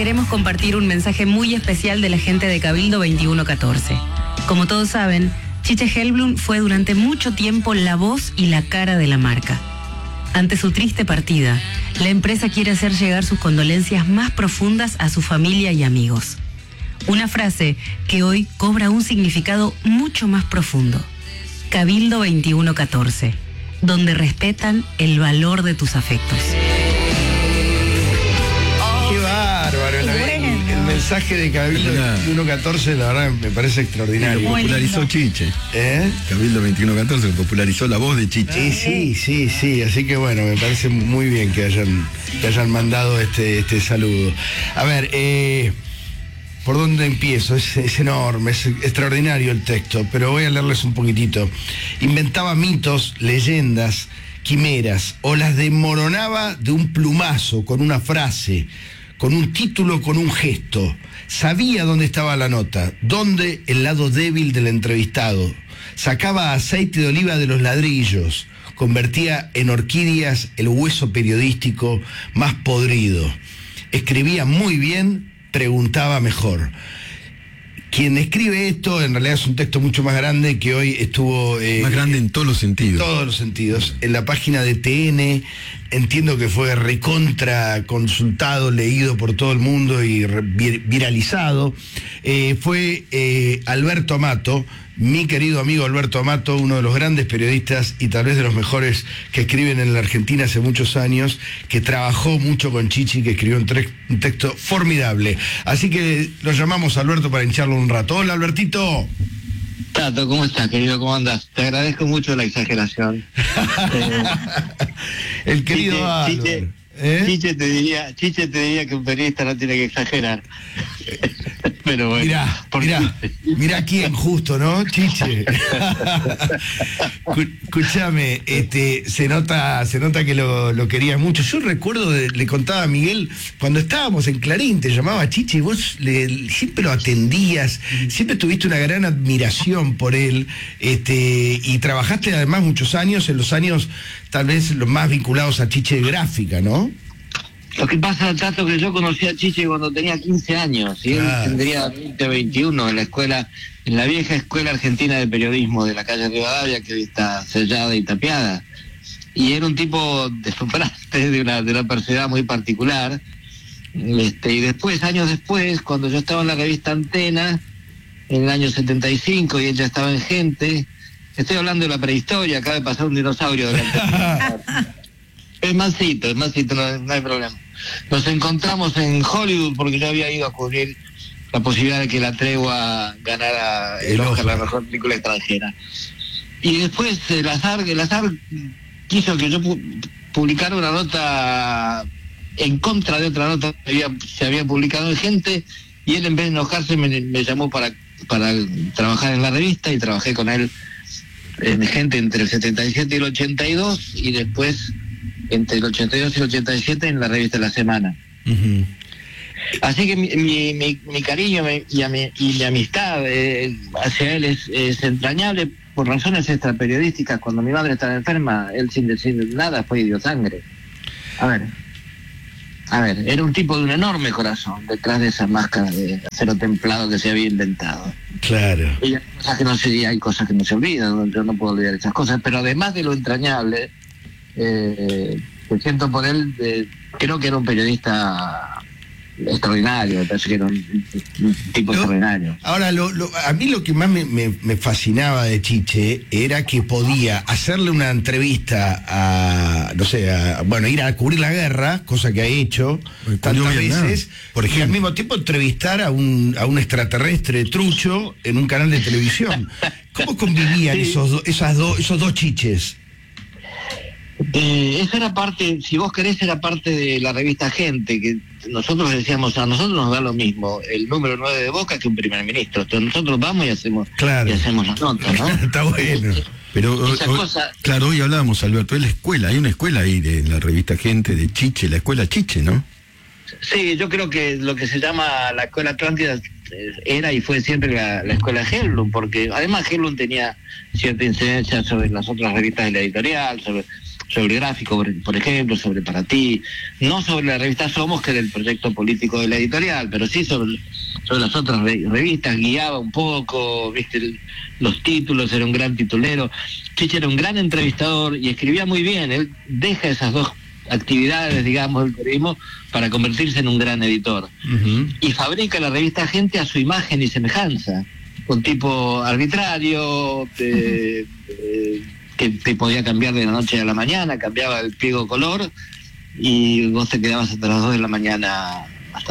queremos compartir un mensaje muy especial de la gente de Cabildo 2114. Como todos saben, Chiche Helblum fue durante mucho tiempo la voz y la cara de la marca. Ante su triste partida, la empresa quiere hacer llegar sus condolencias más profundas a su familia y amigos. Una frase que hoy cobra un significado mucho más profundo. Cabildo 2114, donde respetan el valor de tus afectos. Qué bárbaro. El mensaje de Cabildo 2114, la verdad, me parece extraordinario. Lo popularizó Chiche. Cabildo 2114 popularizó la voz de Chiche. Sí. Así que bueno, me parece muy bien que hayan mandado este saludo. A ver, ¿por dónde empiezo? Es enorme, es extraordinario el texto, pero voy a leerles un poquitito. Inventaba mitos, leyendas, quimeras, o las desmoronaba de un plumazo, con una frase, con un título, con un gesto. Sabía dónde estaba la nota, dónde el lado débil del entrevistado. Sacaba aceite de oliva de los ladrillos, convertía en orquídeas el hueso periodístico más podrido. Escribía muy bien, preguntaba mejor. Quien escribe esto, en realidad es un texto mucho más grande que hoy estuvo... más grande en todos los sentidos. Todos los sentidos. En la página de TN, entiendo que fue recontra consultado, leído por todo el mundo y viralizado. Fue Alberto Amato, mi querido amigo Alberto Amato, uno de los grandes periodistas y tal vez de los mejores que escriben en la Argentina hace muchos años, que trabajó mucho con Chichi, que escribió un texto formidable. Así que lo llamamos a Alberto para hincharlo un rato. Hola, Albertito. Tato, ¿cómo estás, querido? ¿Cómo andas? Te agradezco mucho la exageración. El querido Chiche te diría que un periodista no tiene que exagerar. Pero bueno. Mirá quién justo, ¿no? Chiche. Escúchame, se nota que lo querías mucho. Yo recuerdo, le contaba a Miguel, cuando estábamos en Clarín, te llamaba Chiche y vos siempre lo atendías, siempre tuviste una gran admiración por él, y trabajaste además muchos años, en los años tal vez los más vinculados a Chiche Gráfica, ¿no? Lo que pasa, Tato, que yo conocí a Chiche cuando tenía 15 años y él tendría 20, 21 en la escuela, en la vieja Escuela Argentina de Periodismo de la calle Rivadavia, que hoy está sellada y tapiada. Y era un tipo deslumbrante, de una personalidad muy particular. Y después, años después, cuando yo estaba en la revista Antena, en el año 75, y él ya estaba en Gente, estoy hablando de la prehistoria, acaba de pasar un dinosaurio delante de mí. Es mansito, no hay problema. Nos encontramos en Hollywood porque yo había ido a cubrir la posibilidad de que La Tregua ganara el Oscar, la mejor película extranjera. Y después el azar quiso que yo publicara una nota en contra de otra nota que se había publicado en Gente, y él, en vez de enojarse, me llamó para trabajar en la revista, y trabajé con él en Gente entre el 77 y el 82, y después entre el 82 y el 87 en la revista La Semana. Uh-huh. Así que mi cariño y mi amistad hacia él es entrañable por razones extraperiodísticas. Cuando mi madre estaba enferma, él, sin decir nada, fue y dio sangre. A ver, era un tipo de un enorme corazón detrás de esa máscara de acero templado que se había inventado. Claro. Y hay cosas que no se olvidan, yo no puedo olvidar esas cosas, pero además de lo entrañable, me siento por él, creo que era un periodista extraordinario, me parece que era un tipo extraordinario. Ahora, a mí lo que más me fascinaba de Chiche era que podía hacerle una entrevista ir a cubrir la guerra, cosa que ha hecho tantas veces, por ejemplo, y al mismo tiempo entrevistar a un extraterrestre trucho en un canal de televisión. ¿Cómo convivían esos dos Chiches? Eso era parte, si vos querés, era parte de la revista Gente, que nosotros decíamos, a nosotros nos da lo mismo el número 9 de Boca que un primer ministro. Entonces nosotros vamos y hacemos las notas, ¿no? Está bueno. Pero hoy hablábamos, Alberto, de la escuela, hay una escuela ahí de la revista Gente de Chiche, la escuela Chiche, ¿no? Sí, yo creo que lo que se llama la escuela Atlántida era y fue siempre la escuela Helblum, porque además Helblum tenía cierta incidencia sobre las otras revistas de la editorial, sobre Gráfico, por ejemplo, sobre Para Ti, no sobre la revista Somos, que era el proyecto político de la editorial, pero sí sobre las otras revistas, guiaba un poco, viste, los títulos, era un gran titulero. Chiche era un gran entrevistador y escribía muy bien. Él deja esas dos actividades, digamos, del periodismo para convertirse en un gran editor. Y fabrica la revista Gente a su imagen y semejanza. Un tipo arbitrario, que te podía cambiar de la noche a la mañana, cambiaba el pliego color y vos te quedabas hasta las 2 de la mañana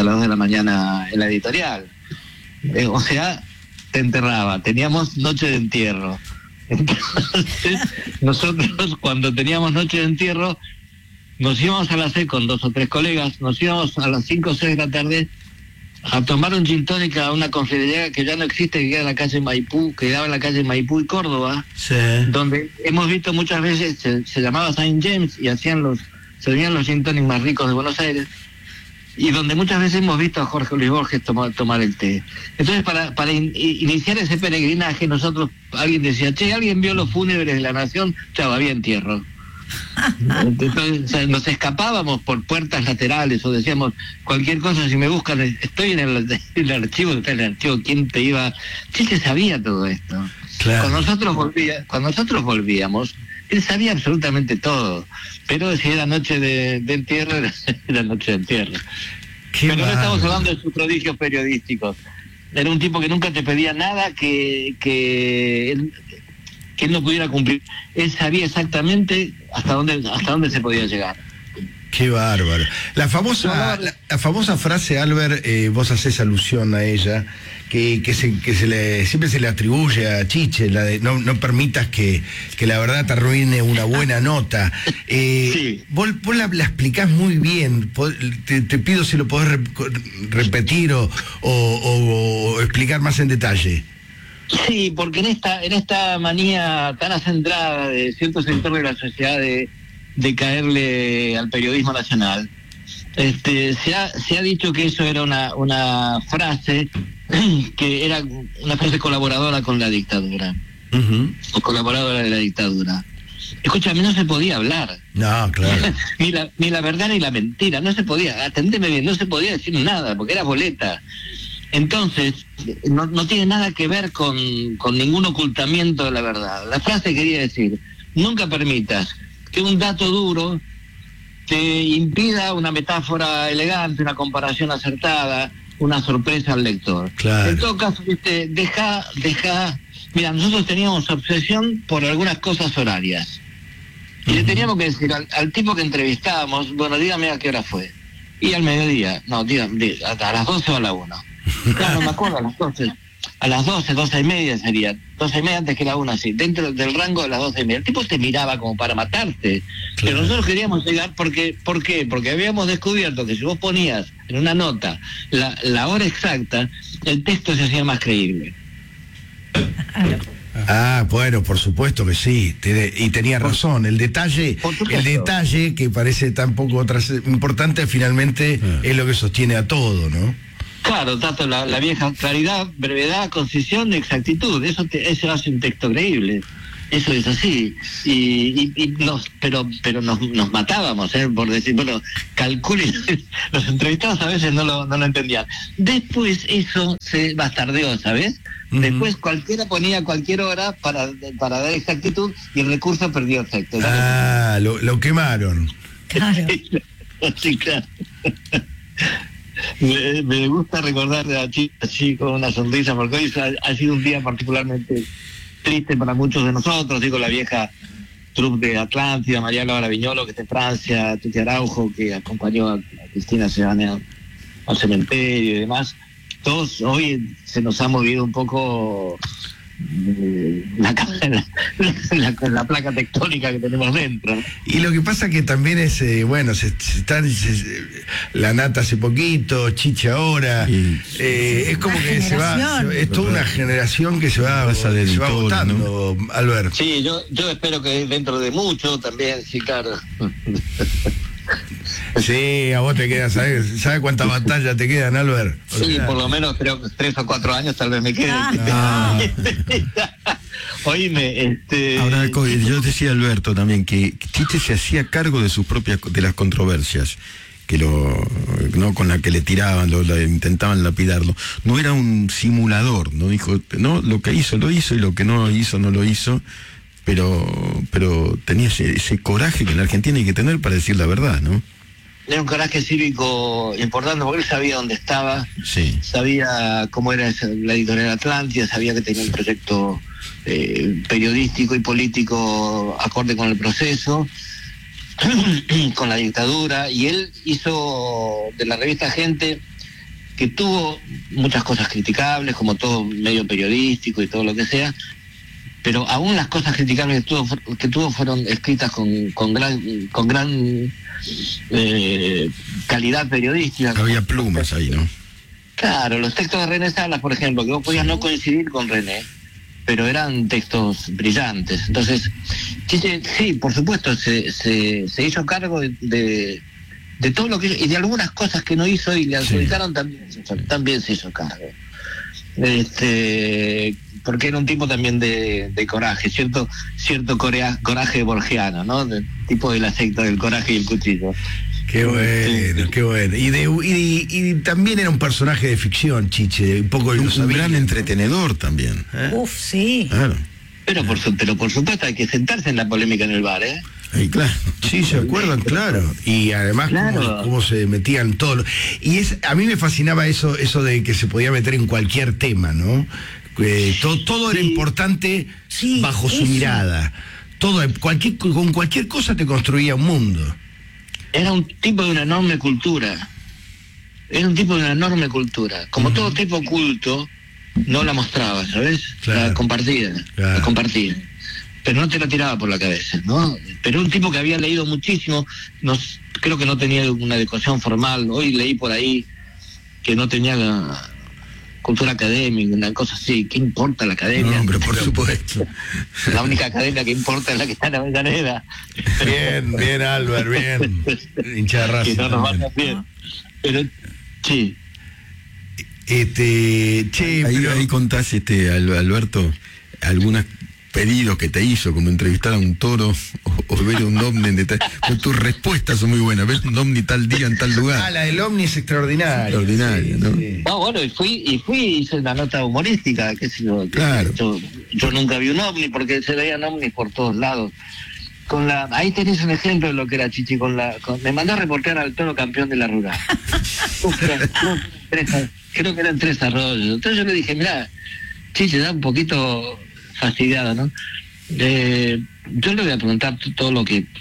en la editorial. O sea, te enterraba. Teníamos noche de entierro. Entonces, nosotros cuando teníamos noche de entierro, nos íbamos a las 6 con 2 o 3 colegas, nos íbamos a las 5 o 6 de la tarde a tomar un gin tonic a una confitería que ya no existe, que queda en la calle Maipú, que quedaba en la calle Maipú y Córdoba, sí, donde hemos visto muchas veces, se llamaba Saint James y se venían los gin tonic más ricos de Buenos Aires, y donde muchas veces hemos visto a Jorge Luis Borges tomar el té. Entonces, para iniciar ese peregrinaje, alguien decía, che, ¿alguien vio los fúnebres de la Nación? Chau, había entierro. Entonces, o sea, nos escapábamos por puertas laterales o decíamos cualquier cosa. Si me buscan, estoy en el archivo, está en el archivo. ¿Quién te iba? Chiche sabía todo esto. Claro. Cuando nosotros volvíamos, él sabía absolutamente todo, pero si era noche de entierro, era noche de entierro. Pero no estamos hablando de sus prodigios periodísticos. Era un tipo que nunca te pedía nada que él no pudiera cumplir. Él sabía exactamente hasta dónde se podía llegar. Qué bárbaro. La famosa frase, Albert, vos hacés alusión a ella, que siempre se le atribuye a Chiche, la de no permitas que la verdad te arruine una buena nota. Sí. Vos la explicás muy bien. Te pido si lo podés repetir o explicar más en detalle. Sí, porque en esta manía tan acendrada de cierto sector de la sociedad de caerle al periodismo nacional, se ha dicho que eso era una frase que era una frase colaboradora con la dictadura, o colaboradora de la dictadura. Escúchame, no se podía hablar. No, claro. ni la verdad ni la mentira, no se podía, atendeme bien, no se podía decir nada, porque era boleta. Entonces, no tiene nada que ver con ningún ocultamiento de la verdad. La frase quería decir, nunca permitas que un dato duro te impida una metáfora elegante, una comparación acertada, una sorpresa al lector. Claro. En todo caso, deja. Mira, nosotros teníamos obsesión por algunas cosas horarias. Y le teníamos que decir al tipo que entrevistábamos, bueno, dígame a qué hora fue. Y al mediodía, no, dígame, a las 12 o a la 1. Claro, me acuerdo, a las 12, 12:30 sería, 12:30 antes que la 1, así, dentro del rango de las 12:30. El tipo te miraba como para matarte, claro. Pero nosotros queríamos llegar, ¿por qué? Porque habíamos descubierto que si vos ponías en una nota la hora exacta, el texto se hacía más creíble. Ah, bueno, por supuesto que sí, y tenía razón. El detalle que parece tan poco importante, finalmente es lo que sostiene a todo, ¿no? Claro, tanto la vieja claridad, brevedad, concisión, exactitud, eso hace un texto creíble. Eso es así. Pero nos matábamos, por decir, bueno, calculen. Los entrevistados a veces no lo entendían. Después eso se bastardeó, ¿sabes? Después cualquiera ponía cualquier hora para dar exactitud y el recurso perdió efecto. Ah, lo quemaron. Claro. Sí, claro. Me gusta recordar a Chico así con una sonrisa, porque hoy ha sido un día particularmente triste para muchos de nosotros. Digo, la vieja troupe de Atlántida, María Laura Viñolo, que está en Francia, Tuti Araujo, que acompañó a Cristina Sebane al cementerio y demás. Todos hoy se nos ha movido un poco la placa tectónica que tenemos dentro. Y lo que pasa que también es, la Nata hace poquito, Chiche ahora, es como que se va, es toda una generación que se va agotando, ¿no? Albert. Sí, yo espero que dentro de mucho también, sí, claro. Sí, a vos te quedan, ¿sabes cuántas batallas te quedan, Albert? Sí, por lo menos creo que 3 o 4 años tal vez me queden. Oíme, Ahora, yo decía a Alberto también que Chiche se hacía cargo de sus propias, de las controversias, que no con la que le tiraban, intentaban lapidarlo. No era un simulador, no dijo, no, lo que hizo lo hizo y lo que no hizo no lo hizo, pero tenía ese coraje que en la Argentina hay que tener para decir la verdad, ¿no? Era un coraje cívico importante porque él sabía dónde estaba, sí, sabía cómo era la editorial Atlántida, sabía que tenía un proyecto periodístico y político acorde con el proceso, con la dictadura, y él hizo de la revista Gente, que tuvo muchas cosas criticables, como todo medio periodístico y todo lo que sea, pero aún las cosas criticables que tuvo fueron escritas con gran calidad periodística. Había plumas ahí, ¿no? Claro, los textos de René Salas, por ejemplo, que vos podías no coincidir con René, pero eran textos brillantes. Entonces, Chiche, sí, por supuesto, se hizo cargo de todo lo que hizo, y de algunas cosas que no hizo y le adjudicaron también se hizo cargo. Porque era un tipo también de coraje, cierto coraje borgiano, ¿no? Tipo de la secta del coraje y el cuchillo. Qué bueno, qué bueno. Y también era un personaje de ficción, Chiche, un poco un gran entretenedor también. Uf, sí. Claro. Pero por supuesto hay que sentarse en la polémica en el bar, ¿eh? Ahí, claro. Sí, se acuerdan, claro. Y además cómo se metían todos. Y a mí me fascinaba eso de que se podía meter en cualquier tema, ¿no? Todo era importante bajo su mirada. Todo, con cualquier cosa te construía un mundo. Era un tipo de una enorme cultura. Como todo tipo culto, no la mostraba, ¿sabes? Claro. La compartía. Pero no te la tiraba por la cabeza, ¿no? Pero un tipo que había leído muchísimo, creo que no tenía una educación formal. Hoy leí por ahí que no tenía la cultura académica, una cosa así. ¿Qué importa la academia? No, pero por supuesto. La única academia que importa es la que está en Avellaneda. Bien, Albert, bien. Hincha de Racing. Que no nos va tan bien. Pero, sí. Ahí contás, Alberto, algunos pedidos que te hizo, como entrevistar a un toro o ver un ovni en detalle. Pero tus respuestas son muy buenas. Ver un ovni tal día en tal lugar. La del ovni es extraordinaria. Extraordinaria, ¿no? Sí. No, bueno, y fui hice una nota humorística, qué sé yo. Claro. Yo nunca vi un ovni porque se veían ovnis por todos lados. Ahí tenés un ejemplo de lo que era Chichi me mandó a reportear al toro campeón de la rural. Creo que eran 3 arroyos. Entonces yo le dije, mirá, Chichi da un poquito fastidiado, ¿no? Yo le voy a preguntar todo lo que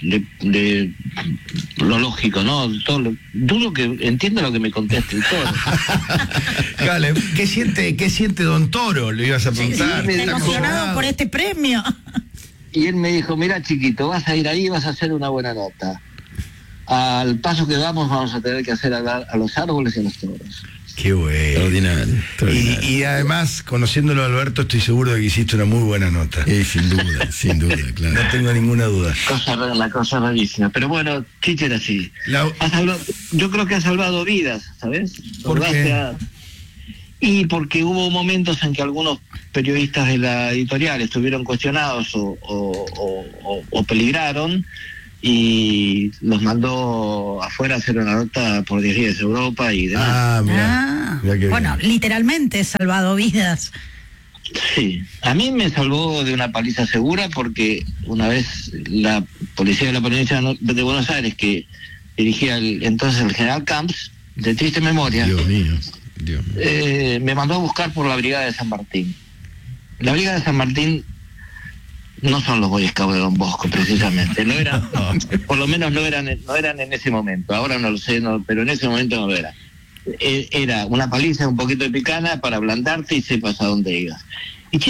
lo lógico, ¿no? Dudo que entienda lo que me conteste el toro. Dale, ¿qué siente Don Toro? Le ibas a preguntar. Sí, emocionado por este premio. Y él me dijo, mira chiquito, vas a ir ahí y vas a hacer una buena nota. Al paso que vamos a tener que hacer a los árboles y a los toros. Qué bueno. Extraordinario. Y además, conociéndolo a Alberto, estoy seguro de que hiciste una muy buena nota. Sin duda, claro. No tengo ninguna duda. La cosa rarísima. Pero bueno, Chiche era así. Yo creo que ha salvado vidas, ¿sabes? ¿Por qué? Y porque hubo momentos en que algunos periodistas de la editorial estuvieron cuestionados o peligraron, y los mandó afuera a hacer una nota por 10 días de Europa y demás. Bueno, literalmente salvado vidas. Sí, a mí me salvó de una paliza segura porque una vez la policía de la provincia de Buenos Aires, que dirigía entonces el general Camps, de triste memoria, Dios mío. Me mandó a buscar por la Brigada de San Martín. La Brigada de San Martín no son los Boy Scouts de Don Bosco, precisamente. No eran, por lo menos no eran en ese momento. Ahora no lo sé, pero en ese momento no lo era. Era una paliza, un poquito de picana para ablandarte y sepas a dónde ibas.